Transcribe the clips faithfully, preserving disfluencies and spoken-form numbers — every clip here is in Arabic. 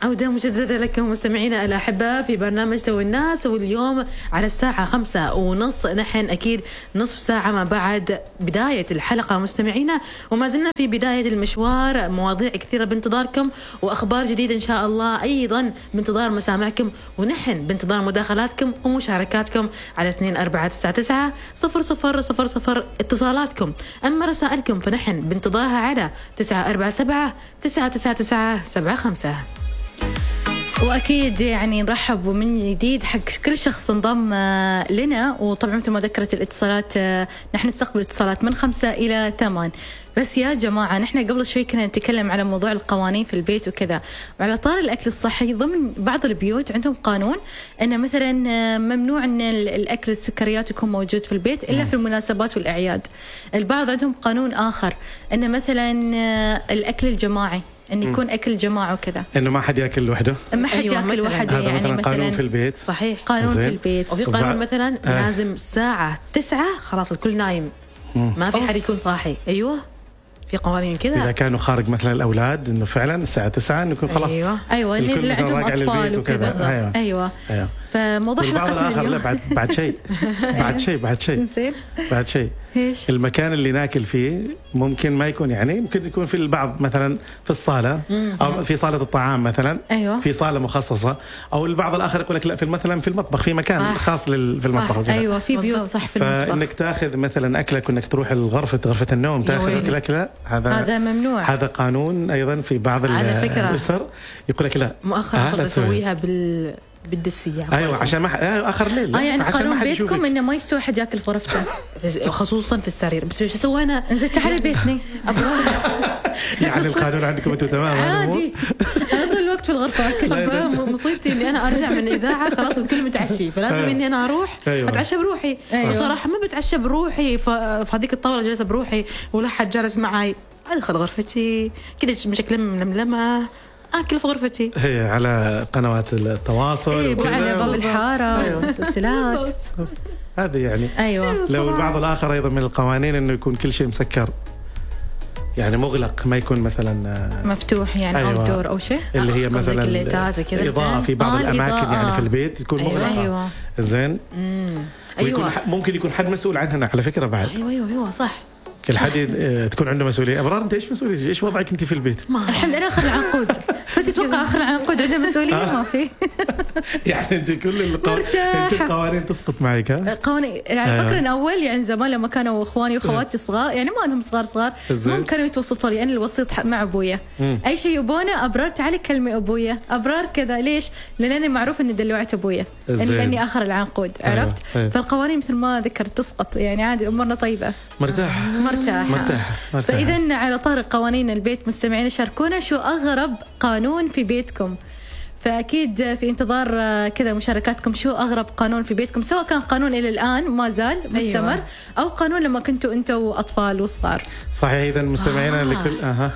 عودة مجددة لكم مستمعينا الأحباء في برنامج تو الناس، واليوم على الساعة خمسة ونص، نحن أكيد نصف ساعة ما بعد بداية الحلقة مستمعينا، وما زلنا في بداية المشوار. مواضيع كثيرة بانتظاركم وأخبار جديدة إن شاء الله، أيضا بانتظار مسامعكم، ونحن بانتظار مداخلاتكم ومشاركاتكم على اثنين أربعة تسعة تسعة صفر صفر صفر صفر اتصالاتكم. أما رسائلكم فنحن بانتظارها على تسعة أربعة سبعة تسعة تسعة تسعة سبعة خمسة. وأكيد يعني نرحب من جديد حق كل شخص انضم لنا. وطبعا مثل ما ذكرت الاتصالات، نحن نستقبل اتصالات من خمسة إلى ثمان. بس يا جماعة نحن قبل شوي كنا نتكلم على موضوع القوانين في البيت وكذا، وعلى طار الأكل الصحي. ضمن بعض البيوت عندهم قانون أن مثلا ممنوع أن الأكل السكريات يكون موجود في البيت إلا في المناسبات والأعياد. البعض عندهم قانون آخر أن مثلا الأكل الجماعي أن يكون أكل جماعة وكذا، إنه ما حد يأكل لوحده، ما حد أيوة يأكل وحده. هذا يعني مثلا, مثلاً قانون في البيت. صحيح، قانون في البيت. وفي قانون مثلا آه. لازم الساعة تسعة خلاص الكل نايم، ما في حد يكون صاحي. أيوة في قوانين كذا. إذا كانوا خارج مثلا الأولاد إنه فعلا الساعة تسعة إنه يكون خلاص. أيوة أيوة اللي عندهم أطفال وكذا. أيوة. أيوة. أيوة. فموضوع حلقتنا اليوم لا بعد بعد شيء بعد شيء بعد شيء بعد شيء إيش؟ المكان اللي ناكل فيه ممكن ما يكون، يعني ممكن يكون في البعض مثلا في الصالة أو في صالة الطعام مثلا. أيوة. في صالة مخصصة، أو البعض الآخر يقول لك لا في مثلا في المطبخ في مكان صح. خاص لل في المطبخ وكذا. أيوة في بيوت صح في المطبخ. فإنك تأخذ مثلا أكلك وإنك تروح الغرفة غرفة النوم تأخذ أكلك، لا هذا هذا ممنوع. هذا قانون أيضا في بعض الأسر يقول لك لا. مؤخرا صرت أسويها بال بالدسية. ايوه عشان ما آه اخر ليل. اه يعني قانون بيتكم انه ما يستوي احد ياكل في غرفته خصوصا في السرير. بس ايش سوينا؟ نزلت على بيتني يعني القانون عندكم انتم تمام عادي، انا طول الوقت في الغرفه اكل. مصيبتي اني انا ارجع من الاذاعه خلاص الكل متعشي، فلازم اني انا اروح اتعشى بروحي. صراحه ما بتعشى بروحي في هذيك الطاوله جالسه بروحي ولا حد جالس معي. ادخل غرفتي كذا بشكل ململمه اكل في غرفتي. هي على قنوات التواصل إيه وعلى باب الحاره ومسلسلات هذه يعني. ايوه لو البعض الاخر ايضا من القوانين انه يكون كل شيء مسكر، يعني مغلق، ما يكون مثلا مفتوح يعني أيوة. او دور او شيء اللي هي مثلا الاضاءه في بعض آه الاماكن يعني في البيت تكون أيوة. مغلقه. أيوة. زين. أيوة. ممكن يكون حد مسؤول عنها على فكره بعد. ايوه ايوه ايوه صح. كل حد تكون عنده مسؤوليه. ابرار انت ايش مسؤوليتك؟ ايش وضعك انت في البيت؟ الحمد لله اخر العنقود. فتتوقع اخر العنقود عنده مسؤوليه؟ ما في. يعني انت كل القوانين تسقط معك. ها قوانين يعني فكرة اول يعني زمان لما كانوا اخواني واخواتي صغار، يعني ما انهم صغار صغار هم كانوا يتوسطوا لي، انا الوسيط مع ابويا. اي شيء يبونه ابرار تعالي كلمي ابويا، ابرار كذا. ليش؟ لان انا معروف اني دلوعت ابويا اني اني اخر العنقود. عرفت؟ فالقوانين مثل ما ذكرت تسقط، يعني عادي امورنا طيبه مرتاح مرتاح مرتاح. فاذا على طار قوانين البيت مستمعين شاركونا شو اغرب قانون في بيتكم. فأكيد في انتظار كذا مشاركاتكم، شو أغرب قانون في بيتكم، سواء كان قانون إلى الآن ما زال مستمر. أيوة. أو قانون لما كنتوا أنتوا أطفال وصغار. صحيح. إذا مستمعينا لكل أها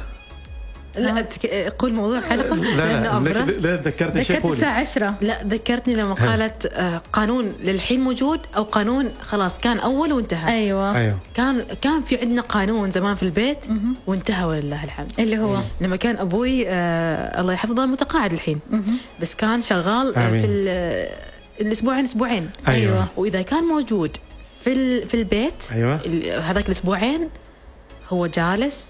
لا قول موضوع حلقة. لا لا لا ذكرتني شيء. ذكرت الساعة عشرة. لا ذكرتني لما قالت قانون للحين موجود أو قانون خلاص كان أول وانتهى. أيوة. أيوة. كان كان في عندنا قانون زمان في البيت وانتهى ولله الحمد. اللي هو لما كان أبوي آه الله يحفظه متقاعد الحين، بس كان شغال في الأسبوعين أسبوعين. أيوة. وإذا كان موجود في في البيت أيوة. هذاك الأسبوعين هو جالس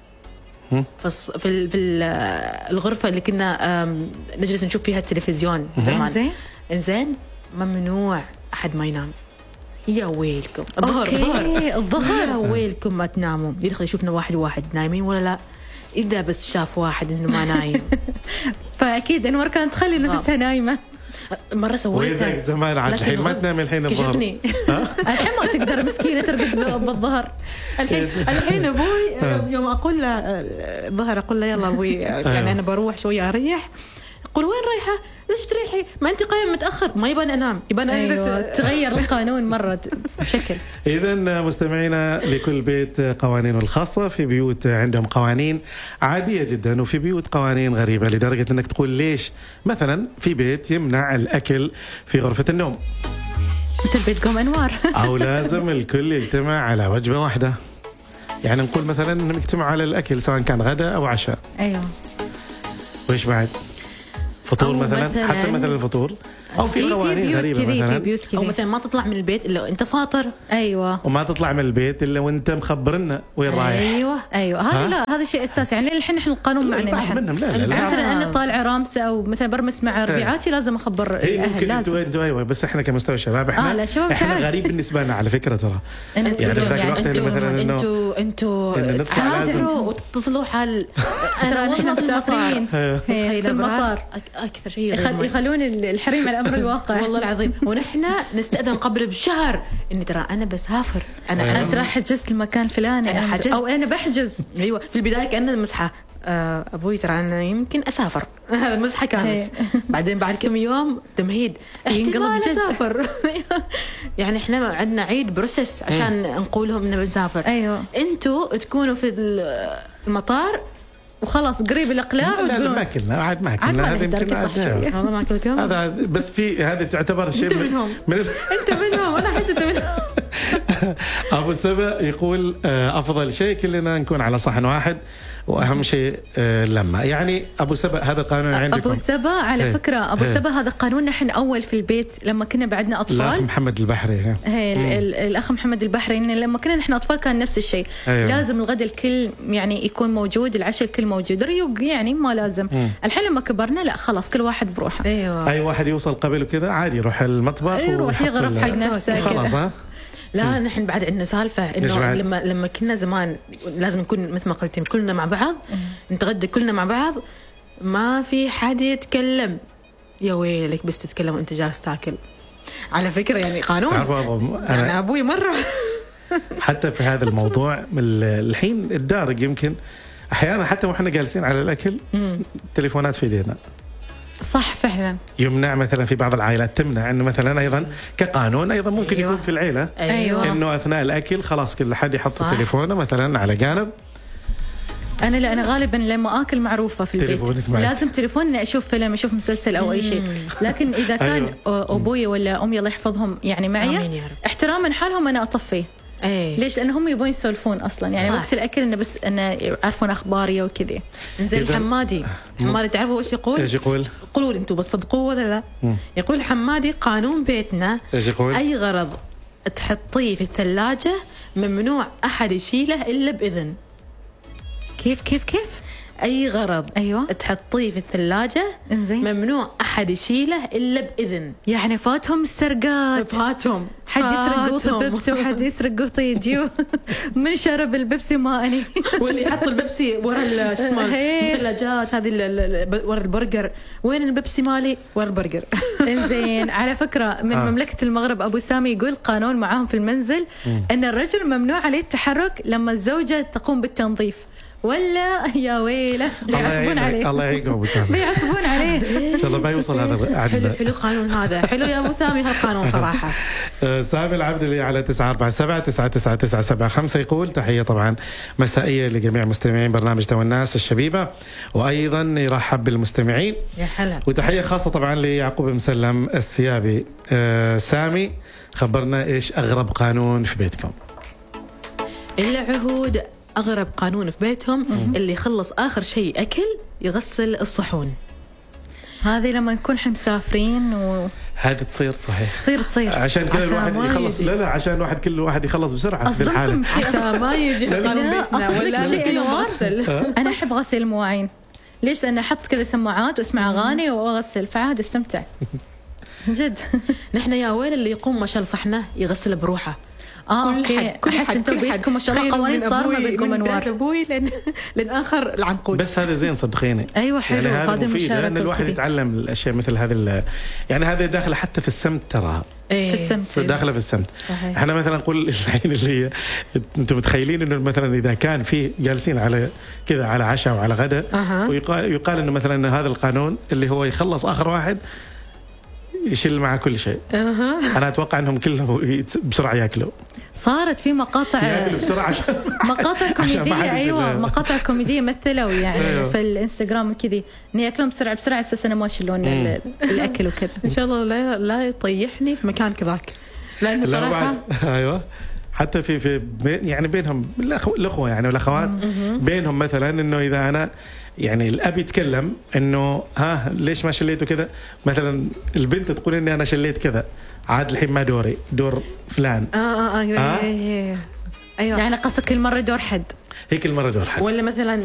في في في الغرفة اللي كنا نجلس نشوف فيها التلفزيون زمان. إنزين إنزين ممنوع أحد ما ينام. يا ويلكم الظهر الظهر الظهر يا ويلكم ما تناموا. يدخل يشوفنا واحد واحد نايمين ولا لا، إذا بس شاف واحد إنه ما نايم فأكيد أنور كانت تخلي نفسها نايمة. مرة سويتها. وإذا زمان عاد الحين ما تنام الحين الظهر. كشفني الحين ما تقدر مسكينة ترقد بالظهر. الحين الحين أبوي يوم أقول له الظهر أقول له يلا أبوي يعني أنا بروح شوية أريح، يقول وين رايحة؟ ليش تريحي؟ ما أنت قايمة متأخر. ما يبان أنام، يبان أيوة. تغير القانون مرة بشكل. إذا مستمعينا لكل بيت قوانين الخاصة. في بيوت عندهم قوانين عادية جدا، وفي بيوت قوانين غريبة لدرجة أنك تقول ليش مثلا في بيت يمنع الأكل في غرفة النوم مثل بيتكم أنوار أو لازم الكل يجتمع على وجبة واحدة. يعني نقول مثلا نجتمع على الأكل سواء كان غداء أو عشاء. أيوة. وإيش بعد؟ الفطور أو مثلا, مثلاً حتى مثلا الفطور او في في قوانين بيوت غريبه كذي، في مثلا بيوت او كذي. مثلا ما تطلع من البيت الا انت فاطر. ايوه وما تطلع من البيت الا وانت مخبرنا وين رايح. ايوه ايوه ها؟ هذا لا هذا شيء اساسي يعني الحين احنا القانون معنا البعض نحن منهم لا لا, لا. مثلا انا طالعه رامسه او مثلا برمس مع ربيعاتي لازم اخبر هي الاهل ممكن لازم. انتوا انتوا ايوه بس احنا كمستوى الشباب احنا آه لا، شباب احنا تعال. غريب بالنسبه لنا على فكره ترى. أنا- يعني في ذاك الوقت انتوا مثلا انه انتوا انتوا إنه نطلع لازم. تسافروا وتتصلوا حال ترى احنا مسافرين إيه. إيه، في المطار اكثر شيء يخل... يغيظ. يخلون الحريم على امر الواقع. والله العظيم ونحن نستأذن قبل بشهر اني ترى انا بسافر انا انا انا ترى حجزت المكان الفلاني أنا أنا حجزت. او انا بحجز. ايوه في البدايه كأنه مسحه آه، ابوي ترى انا يمكن اسافر هذا مسحه كانت. إيه. بعدين بعد كم يوم تمهيد ينقلب احتمال جد. اسافر. يعني احنا عندنا عيد بروسس عشان نقول لهم انه بنسافر. ايوه انتوا تكونوا في المطار وخلاص قريب الاقلاع لا لا ما وتقولون كلنا عاد ما عاد كلنا ما هذا نقدر يمكن صح عاد- شوية. هذا ما كلكم هذا بس في هذا تعتبر شيء أنت من, منهم. من انت منهم انا احس انت منهم. ابو سبا يقول آه، افضل شيء كلنا نكون على صحن واحد واهم شيء آه، لما يعني ابو سبا هذا قانون عندكم. ابو سبا على إيه. فكره ابو إيه. سبا هذا قانون نحن اول في البيت لما كنا بعدنا الاخ اطفال. محمد البحري ها. هي ال- ال- الاخ محمد البحري إن لما كنا نحن اطفال كان نفس الشيء. أيوة. لازم الغداء الكل يعني يكون موجود، العشاء الكل موجود، الريوق يعني ما لازم. الحين لما كبرنا لا خلاص كل واحد بروحه. ايوه اي واحد يوصل قبل وكذا عادي يروح المطبخ يروح ويحط يغرف ال- حق نفسه خلاص كذا. ها. لا نحن بعد عندنا سالفه إيش انه بعد؟ لما لما كنا زمان لازم نكون مثل ما قلتي كلنا مع بعض نتغدى كلنا مع بعض ما في حد يتكلم. يا ويلك بس تتكلم وانت جالس تاكل. على فكره يعني قانون تعرفوا يعني انا ابوي مره حتى في هذا الموضوع من ال- الحين الدارج يمكن احيانا حتى واحنا جالسين على الاكل تليفونات في ايدينا. صح فعلا. يمنع مثلا في بعض العائلات تمنع انه مثلا ايضا كقانون ايضا ممكن أيوة. يكون في العيله أيوة. انه اثناء الاكل خلاص كل حد يحط صح. تليفونه مثلا على جانب. انا لا انا غالبا لما اكل معروفه في البيت تليفونك معك. لازم تليفون إني اشوف فيلم اشوف مسلسل او اي شيء. لكن اذا كان أيوة. ابوي ولا امي الله يحفظهم يعني معي آمين يا رب. احتراما حالهم انا اطفيه. ايه ليش؟ لان هم يبون يسولفون اصلا يعني صح. وقت الاكل انه بس انه يعرفون اخباري وكذا. انزين إذا- حمادي حمادي تعرفوا ايش يقول؟ ايش يقول؟ قولوا لي انتم بتصدقوه ولا لا؟ يقول حمادي قانون بيتنا ايش يقول؟ اي غرض تحطيه في الثلاجه ممنوع احد يشيله الا باذن. كيف كيف كيف؟ اي غرض ايوه تحطيه في الثلاجه انزين ممنوع احد يشيله الا باذن. يعني فاتهم السرقات. فاتهم حد يسرق قوطي فاتهم. بيبسي وحد يسرق قوطي جيو. من شرب البيبسي ما اني. واللي يحط البيبسي ورا ال- شو اسمه هي. الثلاجات هذه ال- ال- ورا البرجر. وين البيبسي مالي؟ ورا البرجر. انزين على فكره من آه. مملكه المغرب ابو سامي يقول قانون معاهم في المنزل ان الرجل ممنوع عليه التحرك لما الزوجه تقوم بالتنظيف. ولا يا ويله بيعصبون عليه. الله يعينكم ابو سامي. بيعصبون عليه. ان شاء الله ما يوصل هذا حلو عندنا. حلو القانون هذا حلو يا ابو سامي هالقانون صراحه. آه، سامي العبد اللي على تسعة أربعة سبعة تسعة تسعة تسعة سبعة خمسة يقول تحية طبعا مسائية لجميع مستمعين برنامج تو الناس الشبيبة وأيضا يرحب بالمستمعين يا حلا. وتحية خاصة طبعا ليعقوب مسلم السيابي. آه، سامي خبرنا إيش أغرب قانون في بيتكم؟ العهود اغرب قانون في بيتهم اللي يخلص اخر شيء اكل يغسل الصحون. هذه لما نكون احنا مسافرين وتصير هذه تصير صحيح تصير. عشان كذا عسى الواحد ما يخلص. يجي. لا لا عشان واحد كل واحد يخلص بسرعة في الحالة. اصدمكم شيء عسى ما يجي قانون لا، بيتنا أصدق ولا شيء كلهم أنوار. غسل. انا احب غسل المواعين. ليش؟ لان احط كذا سماعات واسمع اغاني واغسل فعاد استمتع. جد. نحن يا ويل اللي يقوم ما شاء الله صحنه يغسل بروحه. اه كل اوكي حد كل احس حد انتم كل حد بيتكم ما شاء الله تخيلوا قوانين من صارمه أبوي- بينكم من بداية انوار. ابوي لين لين اخر العنقود. بس هذا زين صدقيني. ايوه حلو يعني هذا هذا مفيد المشاركه لأن الواحد وكذي. يتعلم الأشياء مثل هذه ال- يعني هذه داخلة حتى في السمت ترى. إيه. في السمت. داخله في السمت. صحيح. احنا مثلا نقول الحين اللي انتم متخيلين انه مثلا اذا كان في جالسين على كذا على عشاء وعلى غداء أها. ويقال يقال انه مثلا إن هذا القانون اللي هو يخلص اخر واحد يشيل معه كل شيء. اها انا اتوقع انهم كلهم يتس- بسرعه ياكلوا صارت في مقاطع ياكلوا بسرعه عشان مقاطع عشان ما كوميديه. حد يشيل. ايوه مقاطع كوميديه مثلوا يعني أيوة. في الانستغرام كذي ان ياكلون بسرعه بسرعه اساس انه ما يشيلون ال- الاكل وكذا. ان شاء الله لا لا يطيحني في مكان كذاك لانه لا صراحه بعد ايوه حتى في في بين يعني بينهم الأخو- الاخوه يعني والاخوات بينهم مثلا انه اذا انا يعني الاب يتكلم انه ها ليش ما شليته كذا، مثلا البنت تقول اني انا شليت كذا، عاد الحين ما دوري، دور فلان. اه اه ايوه آه؟ ايوه يعني قصدك كل مرة دور حد؟ هي كل مره دور حد. ولا مثلا